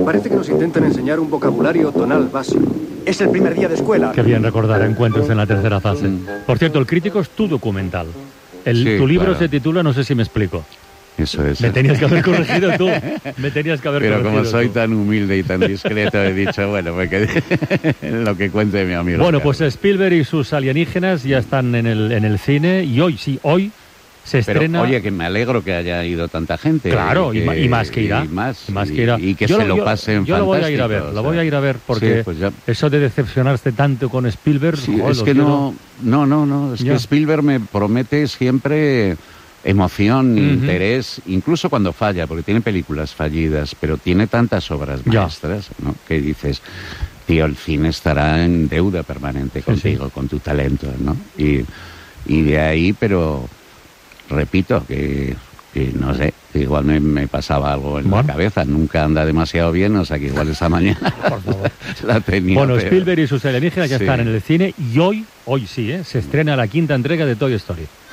Parece que nos intentan enseñar un vocabulario tonal básico. Es el primer día de escuela. Qué bien recordar encuentros en la tercera fase. Por cierto, El crítico es tu documental. Sí, tu libro claro. se titula, no sé si me explico. Eso es. Me tenías que haber corregido tú. Me tenías que haber Pero corregido como soy tú. tan humilde y tan discreto, he dicho, bueno, me quedé en lo que cuente mi amigo. Bueno, Carlos. pues Spielberg y sus alienígenas ya están en el cine y hoy se Pero, estrena... oye, que me alegro que haya ido tanta gente. Claro, y más que irá. Y más que irá. Y que Yo se lo- lo pasen Yo lo voy a ir a ver, fantástico, lo o sea. voy a ir a ver porque Sí, pues ya. eso de decepcionarse tanto con Spielberg... Sí, joder, es lo que quiero. no. Es Ya. que Spielberg me promete siempre emoción, interés, incluso cuando falla, porque tiene películas fallidas, pero tiene tantas obras Ya. maestras, ¿no? Que dices, tío, el cine estará en deuda permanente contigo, con tu talento, ¿no? Y de ahí, pero repito que no sé, que igual me pasaba algo en la cabeza, nunca anda demasiado bien, o sea que igual esta mañana Por favor. la tenía. Bueno, pero- Spielberg y sus alienígenas ya Sí. están en el cine y hoy sí, se estrena la 5ª entrega de Toy Story.